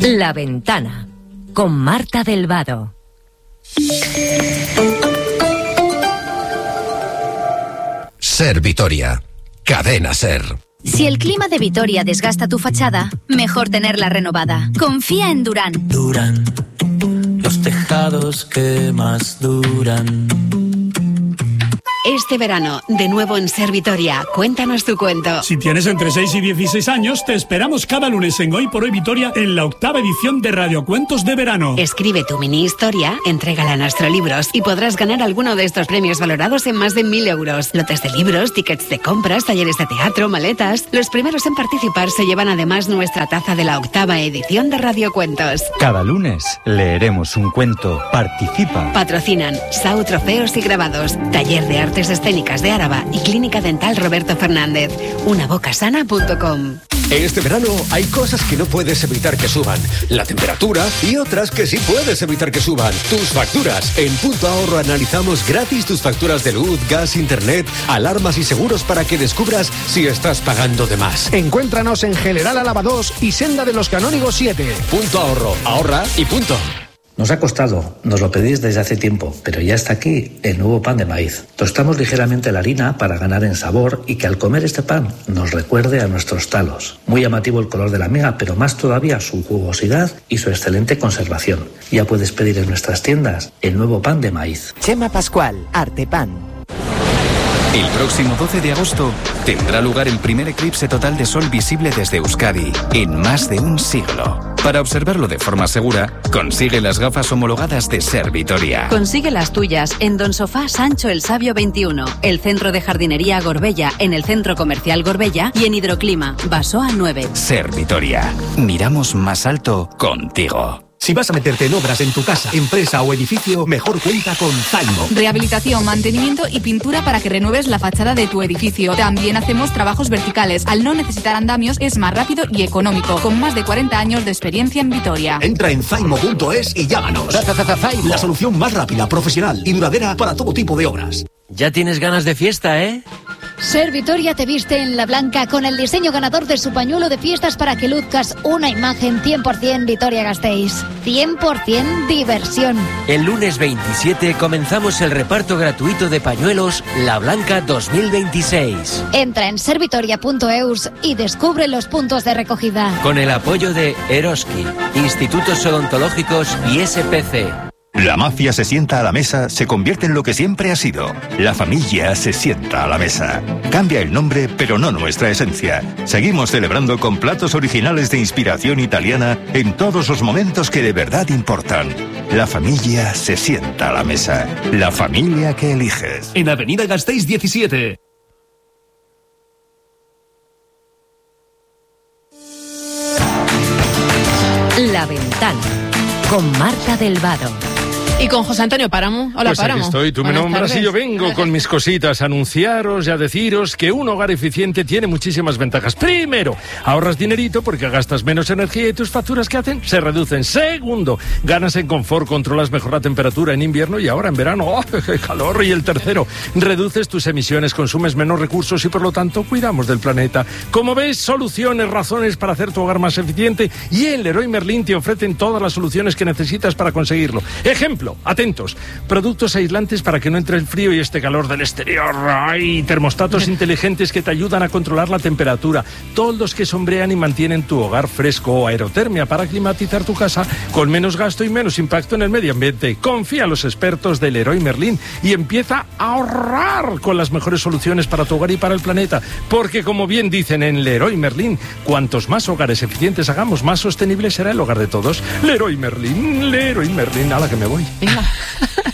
La Ventana, con Marta del Vado. Ser Vitoria. Cadena Ser. Si el clima de Vitoria desgasta tu fachada, mejor tenerla renovada. Confía en Durán. Durán, los tejados que más duran. Este verano, de nuevo en Ser Vitoria, cuéntanos tu cuento. Si tienes entre 6 y 16 años, te esperamos cada lunes en Hoy por Hoy Vitoria en la 8ª edición de Radiocuentos de Verano. Escribe tu mini historia, entrégala a Nastrolibros y podrás ganar alguno de estos premios valorados en más de 1.000 euros. Lotes de libros, tickets de compras, talleres de teatro, maletas. Los primeros en participar se llevan además nuestra taza de la 8ª edición de Radiocuentos. Cada lunes leeremos un cuento. Participa. Patrocinan Sau Trofeos y Grabados, Taller de Artes Escénicas de Áraba y Clínica Dental Roberto Fernández. Unabocasana.com. Este verano hay cosas que no puedes evitar que suban. La temperatura y otras que sí puedes evitar que suban. Tus facturas. En Punto Ahorro analizamos gratis tus facturas de luz, gas, internet, alarmas y seguros para que descubras si estás pagando de más. Encuéntranos en General Álava 2 y Senda de los Canónigos 7. Punto Ahorro. Ahorra y punto. Nos ha costado, nos lo pedís desde hace tiempo, pero ya está aquí el nuevo pan de maíz. Tostamos ligeramente la harina para ganar en sabor y que al comer este pan nos recuerde a nuestros talos. Muy llamativo el color de la miga, pero más todavía su jugosidad y su excelente conservación. Ya puedes pedir en nuestras tiendas el nuevo pan de maíz. Chema Pascual, Artepan. El próximo 12 de agosto tendrá lugar el primer eclipse total de sol visible desde Euskadi en más de un siglo. Para observarlo de forma segura, consigue las gafas homologadas de Ser Vitoria. Consigue las tuyas en Don Sofá Sancho el Sabio 21, el Centro de Jardinería Gorbella, en el Centro Comercial Gorbella y en Hidroclima, Basoa 9. Ser Vitoria. Miramos más alto contigo. Si vas a meterte en obras en tu casa, empresa o edificio, mejor cuenta con Zaimo. Rehabilitación, mantenimiento y pintura para que renueves la fachada de tu edificio. También hacemos trabajos verticales. Al no necesitar andamios, es más rápido y económico. Con más de 40 años de experiencia en Vitoria. Entra en zaimo.es y llámanos. La solución más rápida, profesional y duradera para todo tipo de obras. Ya tienes ganas de fiesta, ¿eh? Ser Vitoria te viste en la blanca con el diseño ganador de su pañuelo de fiestas para que luzcas una imagen 100% Vitoria-Gasteiz. 100% diversión. El lunes 27 comenzamos el reparto gratuito de pañuelos La Blanca 2026. Entra en servitoria.eus y descubre los puntos de recogida. Con el apoyo de Eroski, Institutos Odontológicos y SPC. La mafia se sienta a la mesa, se convierte en lo que siempre ha sido. La familia se sienta a la mesa. Cambia el nombre, pero no nuestra esencia. Seguimos celebrando con platos originales de inspiración italiana en todos los momentos que de verdad importan. La familia se sienta a la mesa. La familia que eliges. En Avenida Gasteiz 17. La Ventana, con Marta del Vado. Y con José Antonio Páramo. Hola, pues Páramo. Aquí estoy, tú me nombras y yo vengo con mis cositas a anunciaros y a deciros que un hogar eficiente tiene muchísimas ventajas. Primero, ahorras dinerito porque gastas menos energía y tus facturas ¿qué hacen? Se reducen. Segundo, ganas en confort, controlas mejor la temperatura en invierno y ahora en verano. ¡Oh, qué calor! Y el tercero, reduces tus emisiones, consumes menos recursos y por lo tanto cuidamos del planeta. Como ves, soluciones, razones para hacer tu hogar más eficiente y en Leroy Merlin te ofrecen todas las soluciones que necesitas para conseguirlo. Ejemplo, atentos, productos aislantes para que no entre el frío y este calor del exterior. ¡Ay! Termostatos inteligentes que te ayudan a controlar la temperatura. Toldos que sombrean y mantienen tu hogar fresco o aerotermia para climatizar tu casa con menos gasto y menos impacto en el medio ambiente. Confía en los expertos de Leroy Merlin y empieza a ahorrar con las mejores soluciones para tu hogar y para el planeta. Porque como bien dicen en Leroy Merlin, cuantos más hogares eficientes hagamos, más sostenible será el hogar de todos. Leroy Merlin, a la que me voy. Venga.